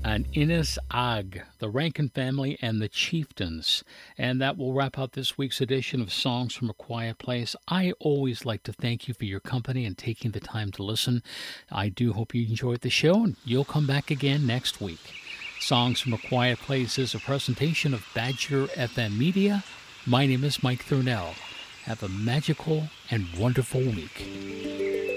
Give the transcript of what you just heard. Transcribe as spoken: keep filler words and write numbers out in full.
and Innes Ag, the Rankin family, and the Chieftains. And that will wrap up this week's edition of Songs from a Quiet Place. I always like to thank you for your company and taking the time to listen. I do hope you enjoyed the show, and you'll come back again next week. Songs from a Quiet Place is a presentation of Badger F M Media. My name is Mike Thurnell. Have a magical and wonderful week.